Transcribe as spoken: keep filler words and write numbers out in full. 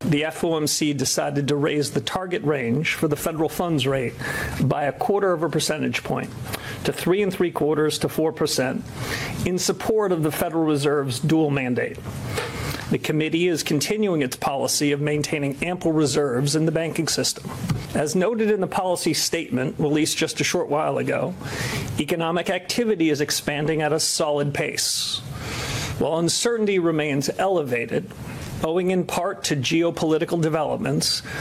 the F O M C decided to raise the target range for the federal funds rate by a quarter of a percentage point to three and three quarters to four percent in support of the Federal Reserve's dual mandate. The committee is continuing its policy of maintaining ample reserves in the banking system. As noted in the policy statement released just a short while ago, economic activity is expanding at a solid pace. While uncertainty remains elevated, owing in part to geopolitical developments,